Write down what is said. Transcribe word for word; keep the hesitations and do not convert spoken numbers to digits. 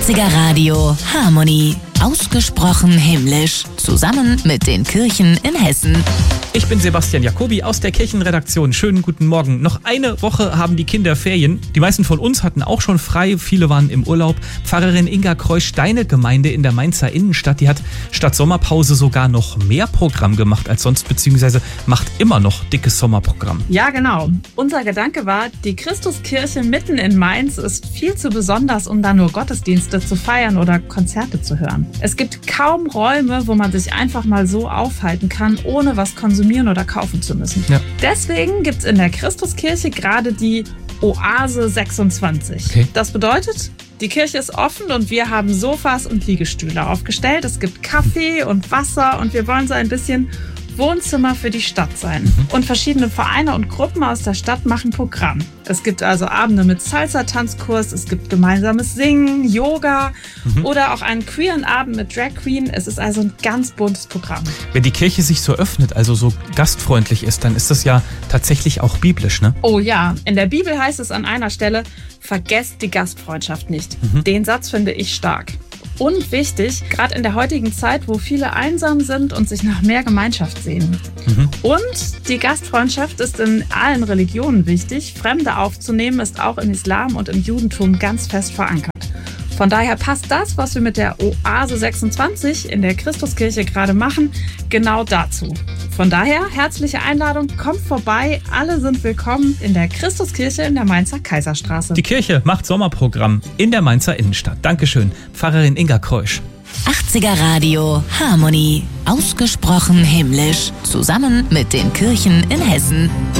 achtziger Radio Harmonie. Ausgesprochen himmlisch. Zusammen mit den Kirchen in Hessen. Ich bin Sebastian Jacobi aus der Kirchenredaktion. Schönen guten Morgen. Noch eine Woche haben die Kinder Ferien. Die meisten von uns hatten auch schon frei. Viele waren im Urlaub. Pfarrerin Inga Kreusch, deine Gemeinde in der Mainzer Innenstadt, die hat statt Sommerpause sogar noch mehr Programm gemacht als sonst, beziehungsweise macht immer noch dickes Sommerprogramm. Ja, genau. Unser Gedanke war, die Christuskirche mitten in Mainz ist viel zu besonders, um da nur Gottesdienste zu feiern oder Konzerte zu hören. Es gibt kaum Räume, wo man sich einfach mal so aufhalten kann, ohne was konsumieren oder kaufen zu müssen. Ja. Deswegen gibt es in der Christuskirche gerade die Oase sechsundzwanzig. Okay. Das bedeutet, die Kirche ist offen und wir haben Sofas und Liegestühle aufgestellt. Es gibt Kaffee und Wasser und wir wollen so ein bisschen Wohnzimmer für die Stadt sein. Mhm. Und verschiedene Vereine und Gruppen aus der Stadt machen Programm. Es gibt also Abende mit Salsa-Tanzkurs, es gibt gemeinsames Singen, Yoga mhm. oder auch einen queeren Abend mit Drag Queen. Es ist also ein ganz buntes Programm. Wenn die Kirche sich so öffnet, also so gastfreundlich ist, dann ist das ja tatsächlich auch biblisch, ne? Oh ja, in der Bibel heißt es an einer Stelle, vergesst die Gastfreundschaft nicht. Mhm. Den Satz finde ich stark. Und wichtig, gerade in der heutigen Zeit, wo viele einsam sind und sich nach mehr Gemeinschaft sehnen. Mhm. Und die Gastfreundschaft ist in allen Religionen wichtig. Fremde aufzunehmen ist auch im Islam und im Judentum ganz fest verankert. Von daher passt das, was wir mit der Oase sechsundzwanzig in der Christuskirche gerade machen, genau dazu. Von daher herzliche Einladung, kommt vorbei, alle sind willkommen in der Christuskirche in der Mainzer Kaiserstraße. Die Kirche macht Sommerprogramm in der Mainzer Innenstadt. Dankeschön, Pfarrerin Inga Kreusch. achtziger Radio Harmonie. Ausgesprochen himmlisch. Zusammen mit den Kirchen in Hessen.